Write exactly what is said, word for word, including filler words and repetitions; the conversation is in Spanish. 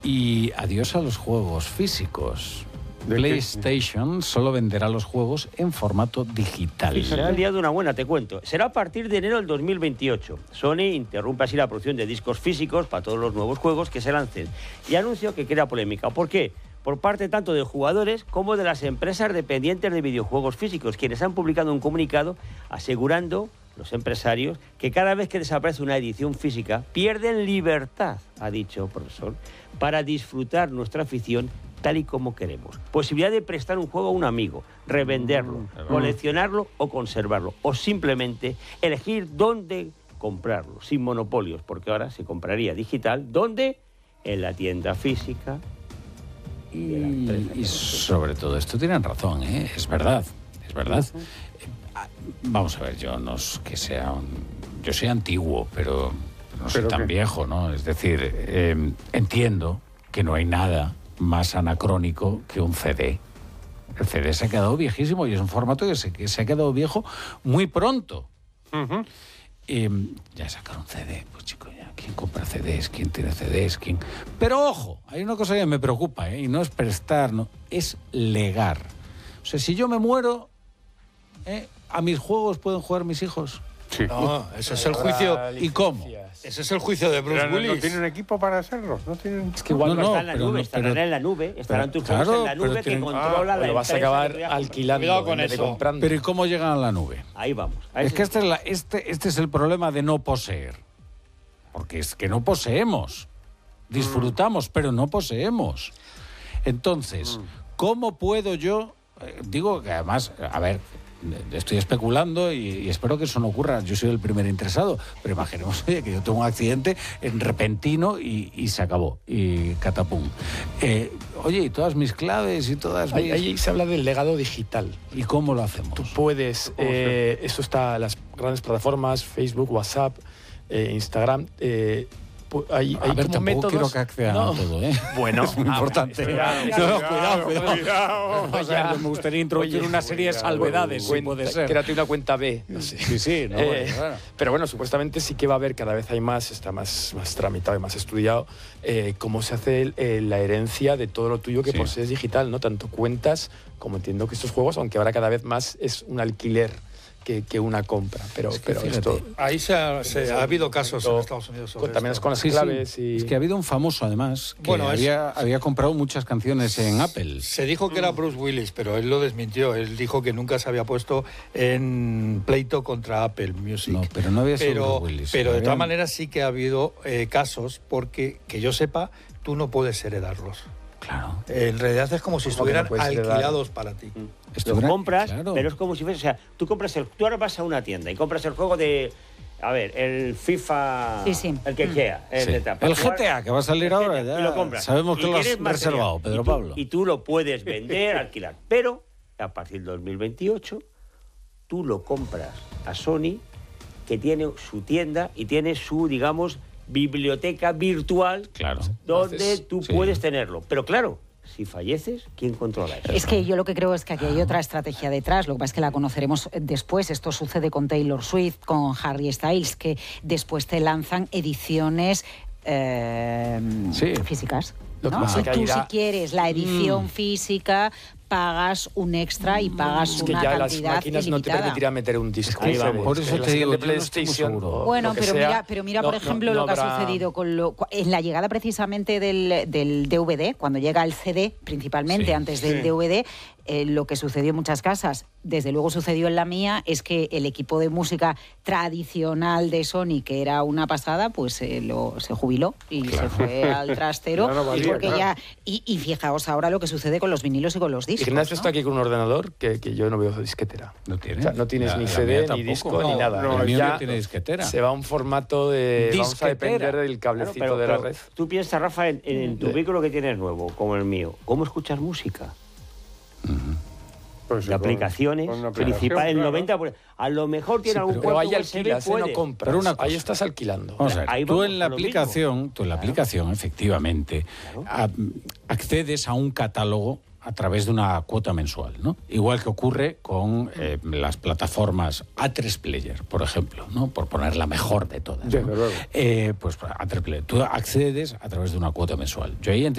Y adiós a los juegos físicos. PlayStation solo venderá los juegos en formato digital. Sí, se ha liado una buena, te cuento. Será a partir de enero del dos mil veintiocho. Sony interrumpe así la producción de discos físicos para todos los nuevos juegos que se lancen. Y anunció que crea polémica. ¿Por qué? Por parte tanto de jugadores como de las empresas dependientes de videojuegos físicos, quienes han publicado un comunicado asegurando, los empresarios, que cada vez que desaparece una edición física, pierden libertad, ha dicho el profesor, para disfrutar nuestra afición tal y como queremos. Posibilidad de prestar un juego a un amigo, revenderlo, mm, coleccionarlo o conservarlo, o simplemente elegir dónde comprarlo, sin monopolios, porque ahora se compraría digital, ¿dónde? En la tienda física. Y, y sobre todo esto tienen razón, ¿eh? Es verdad, es verdad. Uh-huh. eh, vamos a ver, yo no es que sea un, yo soy antiguo, pero no soy tan qué? viejo, ¿no? Es decir, eh, entiendo que no hay nada más anacrónico que un C D. El C D se ha quedado viejísimo y es un formato que se, que se ha quedado viejo muy pronto. Uh-huh. Eh, ya sacaron C D, pues chicos, ya, ¿quién compra C Ds? ¿Quién tiene C Ds? ¿Quién? Pero ojo, hay una cosa que me preocupa, ¿eh? Y no es prestar, no, es legar. O sea, si yo me muero, ¿eh? ¿A mis juegos pueden jugar mis hijos? Sí. No, ese es el juicio. ¿Y cómo? Ese es el juicio de Bruce pero no, Willis. ¿No tienen equipo para hacerlo? No tienen... Es que igual no, no, no está en la pero, nube, estarán pero, en la nube, estarán tus claro, juegos en la nube que tienen, controla ah, la lo vas a acabar alquilando. Cuidado con eso. Comprando. Pero ¿y cómo llegan a la nube? Ahí vamos. Ahí es que este es, la, este, este es el problema de no poseer. Porque es que no poseemos. Disfrutamos, mm. pero no poseemos. Entonces, mm. ¿cómo puedo yo...? Eh, digo que además, a ver... Estoy especulando y, y espero que eso no ocurra. Yo soy el primer interesado, pero imaginemos oye, que yo tengo un accidente en repentino y, y se acabó. Y catapum. Eh, oye, y todas mis claves y todas mis... Ahí, ahí se habla del legado digital. ¿Y cómo lo hacemos? Tú puedes... Eh, eso está en las grandes plataformas, Facebook, WhatsApp, eh, Instagram... Eh, Hay, a hay ver, como tampoco métodos... quiero que accedan no. a todo, ¿eh? Bueno, es muy ah, importante. Cuidado, cuidado, cuidado. cuidado. cuidado. cuidado. O sea, me gustaría introducir Oye, una serie de salvedades, si puede ser. Créate una cuenta B. No sé. Sí, sí. No, eh, bueno, bueno. Pero bueno, supuestamente sí que va a haber, cada vez hay más, está más, más tramitado y más estudiado, eh, cómo se hace el, eh, la herencia de todo lo tuyo que sí. posees digital, ¿no? Tanto cuentas como entiendo que estos juegos, aunque ahora cada vez más es un alquiler Que, que una compra, pero, es que pero esto... Ahí se ha, se ha habido casos en Estados Unidos sobre con, también esto. es con las sí, claves sí. y... Es que ha habido un famoso, además, que bueno, había, es... había comprado muchas canciones en Apple. Se dijo que era Bruce Willis, pero él lo desmintió. Él dijo que nunca se había puesto en pleito contra Apple Music. No, pero no había sido pero, Bruce Willis. Pero de había... todas maneras sí que ha habido eh, casos porque, que yo sepa, tú no puedes heredarlos. Claro. En realidad es como si estuvieran no alquilados para ti. Los compras, claro. pero es como si fuese... O sea, tú compras el... Tú ahora vas a una tienda y compras el juego de... A ver, el FIFA... Sí, sí. El que sea. El, sí. de el G T A, que va a salir ahora ya. Y lo compras. Sabemos que lo has reservado, Pedro y tú, Pablo. Y tú lo puedes vender, alquilar. Pero, a partir del dos mil veintiocho, tú lo compras a Sony, que tiene su tienda y tiene su, digamos... biblioteca virtual, claro. donde Haces, tú sí. puedes tenerlo. Pero claro, si falleces, ¿quién controla eso? Es que yo lo que creo es que aquí hay otra estrategia detrás, lo que pasa es que la conoceremos después. Esto sucede con Taylor Swift, con Harry Styles, que después te lanzan ediciones eh, sí. físicas. Lo que ¿no? pasa Y que tú irá... si quieres la edición mm. física, pagas un extra y pagas es que una ya cantidad las máquinas ilimitada. no te permitirán meter un disco. Ahí vamos. Por eso te digo, de PlayStation. No bueno, pero sea, mira, pero mira no, por ejemplo, no, no lo que habrá... ha sucedido con lo, en la llegada precisamente del, del D V D, cuando llega el C D, principalmente sí, antes del sí. D V D, eh, lo que sucedió en muchas casas, desde luego sucedió en la mía, es que el equipo de música tradicional de Sony, que era una pasada, pues eh, lo, se jubiló y claro. se fue al trastero. Claro, valía, porque claro. ya y, y fijaos ahora lo que sucede con los vinilos y con los discos. Ignacio ¿no? está aquí con un ordenador que, que yo no veo disquetera. No tienes. O sea, no tienes la, ni la C D, ni tampoco. disco, no, ni nada. No, el mío ya no tiene disquetera. Se va a un formato de... Disquetera. Vamos a depender del cablecito claro, pero, de la pero red. Tú piensas, Rafa, en, en tu vehículo que tienes nuevo, como el mío. ¿Cómo escuchas música? Uh-huh. Pues de aplicaciones, principal, el noventa por ciento. A lo mejor tiene sí, algún pero ahí U S B, alquilas, puede. no compras. Pero una cosa, ahí estás alquilando. Vamos a ver, ahí tú vamos en la aplicación, tú en la claro. aplicación, efectivamente, claro. a, accedes a un catálogo a través de una cuota mensual, ¿no? Igual que ocurre con eh, las plataformas A tres Player, por ejemplo, ¿no? Por poner la mejor de todas, ¿no? Desde luego. Eh, pues A tres Player, tú accedes a través de una cuota mensual. Yo ahí